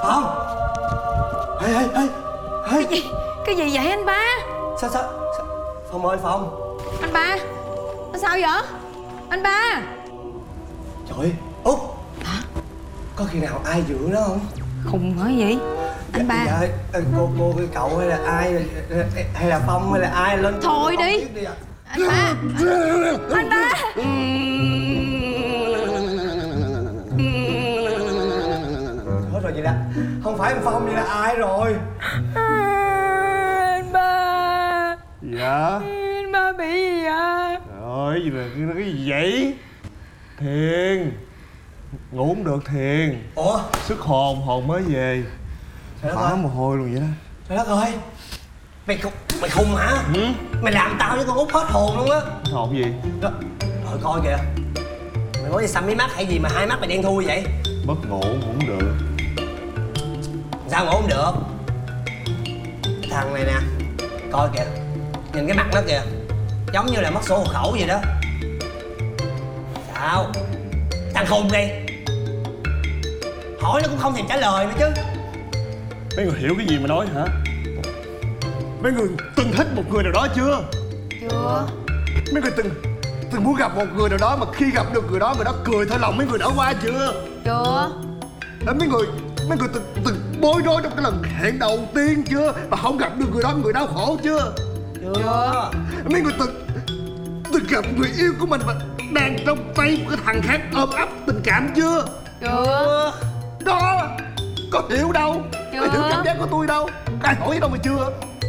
Phong. Ê. Cái gì vậy anh ba? Sao Phong ơi, Phong. Anh ba, sao vậy anh ba? Trời ơi, Út. Hả? Có khi nào ai dựa nó không? Khùng hả gì anh ba? Dạ, cô cậu hay là ai, hay là Phong hay là ai lên Thôi đi anh ba. Anh ba. Hết rồi, vậy là không phải anh Phong, vậy là ai rồi? Anh ba. Dạ. Anh ba bị gì vậy? Trời ơi, cái gì vậy? Thiền. Ngủ không được thiền. Ủa? Sức hồn mới về. Thở mồ hôi luôn vậy đó. Trời đất ơi, mày khùng hả? Mày làm tao với con Út hết hồn luôn á. Hồn gì? Trời coi kìa, mày nói gì xăm mí mắt hay gì mà hai mắt mày đen thui vậy? Mất ngủ không được. Sao ngủ không được? Cái thằng này nè, coi kìa, nhìn cái mặt nó kìa, giống như là mất sổ hộ khẩu vậy đó. Sao? Thằng khùng này, hỏi nó cũng không thèm trả lời nữa chứ. Mấy người hiểu cái gì mà nói hả? Mấy người từng thích một người nào đó chưa? Chưa. Mấy người từng muốn gặp một người nào đó mà khi gặp được người đó cười thôi lòng mấy người đã qua chưa? Chưa. Mấy người từng bối rối trong cái lần hẹn đầu tiên chưa? Mà không gặp được người đó, người đau khổ chưa? Chưa. Mấy người từng gặp người yêu của mình mà đang trong tay một cái thằng khác ôm ấp tình cảm chưa? Chưa. Đó, có hiểu đâu. Chưa. Mày hiểu cảm giác của tôi đâu. Ai hỏi gì đâu mà chưa?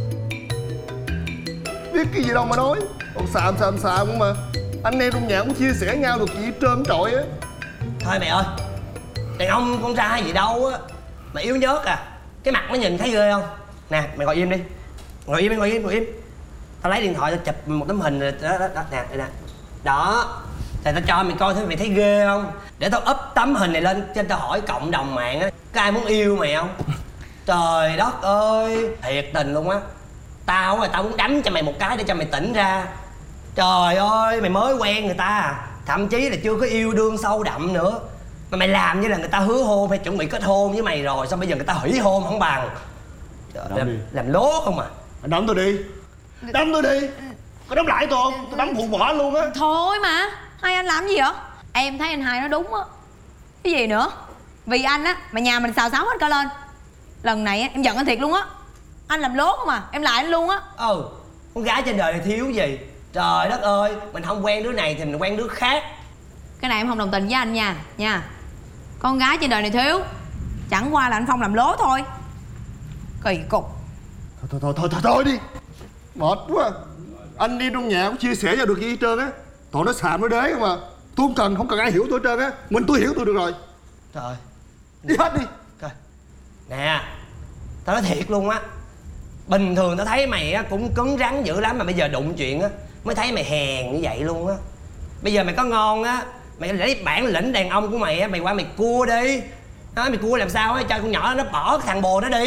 Biết cái gì đâu mà nói. Còn xàm mà. Anh em trong nhà cũng chia sẻ nhau được gì trơn trọi á. Thôi mẹ ơi, đàn ông con trai gì đâu á mà yếu nhớt à. Cái mặt nó nhìn thấy ghê không? Nè, mày ngồi im đi. Ngồi im. Tao lấy điện thoại tao chụp một tấm hình rồi đó, nè, đây nè. Đó. Thì tao cho mày coi thử mày thấy ghê không? Để tao up tấm hình này lên trên, tao hỏi cộng đồng mạng á, có ai muốn yêu mày không? Trời đất ơi, thiệt tình luôn á. Tao muốn đấm cho mày một cái để cho mày tỉnh ra. Trời ơi, mày mới quen người ta à, thậm chí là chưa có yêu đương sâu đậm nữa mà mày làm như là người ta hứa hôn hay chuẩn bị kết hôn với mày rồi, xong bây giờ người ta hủy hôn không bằng. Trời, làm lố không à. Anh đấm tôi đi. Đấm tôi đi. Có đấm lại tôi không? Tôi đấm phụ bỏ luôn á. Thôi mà, hai anh làm gì vậy? Em thấy anh hai nói đúng á. Cái gì nữa? Vì anh á mà nhà mình xào xáo hết cả lên. Lần này á em giận anh thiệt luôn á. Anh làm lố không à, em lại anh luôn á. Con gái trên đời này thiếu gì. Trời đất ơi, mình không quen đứa này thì mình quen đứa khác. Cái này em không đồng tình với anh nha. Con gái trên đời này thiếu, chẳng qua là anh Phong làm lố thôi. Kỳ cục. Thôi đi. Mệt quá. Anh đi trong nhà cũng chia sẻ cho được gì hết trơn á. Tụi nó xàm nó đế không à. Tôi không cần ai hiểu tôi hết trơn á. Mình tôi hiểu tôi được rồi. Trời. Đi hết đi. Coi. Nè, tao nói thiệt luôn á, bình thường tao thấy mày á cũng cứng rắn dữ lắm, mà bây giờ đụng chuyện á mới thấy mày hèn như vậy luôn á. Bây giờ mày có ngon á, mày lấy bản lĩnh đàn ông của mày á, mày qua mày cua đi. Đó, mày cua làm sao á cho con nhỏ nó bỏ cái thằng bồ đó đi.